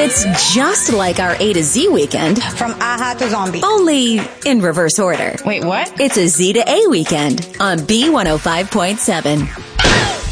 It's just like our A to Z weekend. From AHA to Zombie. Only in reverse order. Wait, what? It's a Z to A weekend on B105.7.